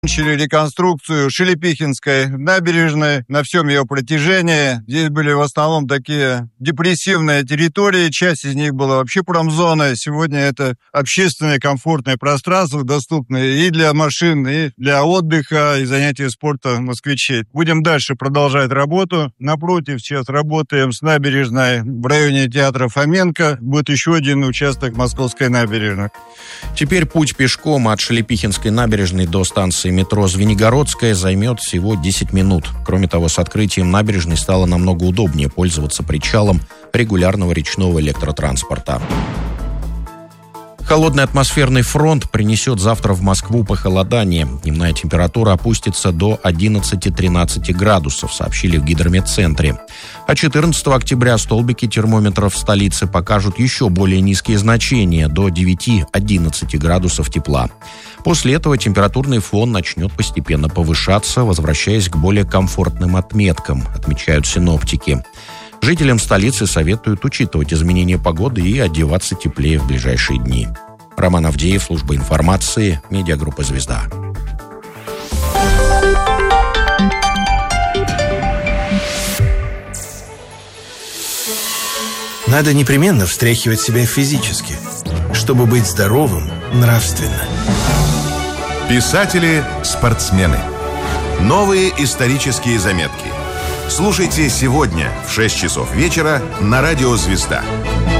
Начали реконструкцию Шелепихинской набережной на всем ее протяжении. Здесь были в основном такие депрессивные территории, часть из них была вообще промзоной. Сегодня это общественное комфортное пространство, доступное и для машин, и для отдыха, и занятия спортом москвичей. Будем дальше продолжать работу. Напротив, сейчас работаем с набережной в районе театра Фоменко. Будет еще один участок Московской набережной. Теперь путь пешком от Шелепихинской набережной до станции метро Звенигородская займет всего 10 минут. Кроме того, с открытием набережной стало намного удобнее пользоваться причалом регулярного речного электротранспорта. Холодный атмосферный фронт принесет завтра в Москву похолодание. Дневная температура опустится до 11-13 градусов, сообщили в гидрометцентре. А 14 октября столбики термометров в столице покажут еще более низкие значения, до 9-11 градусов тепла. После этого температурный фон начнет постепенно повышаться, возвращаясь к более комфортным отметкам, отмечают синоптики. Жителям столицы советуют учитывать изменения погоды и одеваться теплее в ближайшие дни. Роман Авдеев, служба информации, медиагруппа «Звезда». Надо непременно встряхивать себя физически, чтобы быть здоровым нравственно. Писатели-спортсмены. Новые исторические заметки. Слушайте сегодня в 6 часов вечера на радио «Звезда».